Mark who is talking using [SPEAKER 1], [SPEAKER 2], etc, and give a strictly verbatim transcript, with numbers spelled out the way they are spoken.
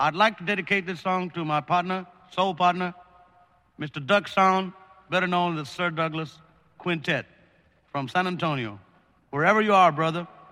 [SPEAKER 1] I'd like to dedicate this song to my partner, soul partner, Mister Duck Sound, better known as the Sir Douglas Quintet from San Antonio. Wherever you are, brother,